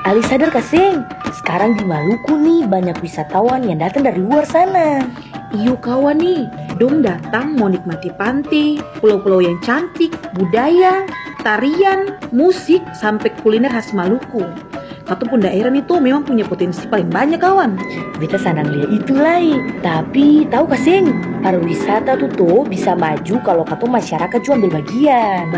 Ali sadar kasing, sekarang di Maluku nih banyak wisatawan yang datang dari luar sana. Iyo kawan nih, dong datang mau nikmati pantai, pulau-pulau yang cantik, budaya, tarian, musik, sampai kuliner khas Maluku. Satu pun daerah itu memang punya potensi paling banyak kawan. Beta senang lihat itu lai. Tapi tahu kasing, pariwisata tuh bisa maju kalau kata masyarakat juga ambil bagian.